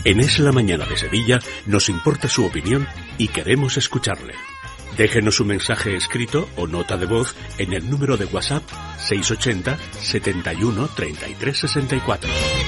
En Es la Mañana de Sevilla nos importa su opinión y queremos escucharle. Déjenos un mensaje escrito o nota de voz en el número de WhatsApp 680 71 33 64.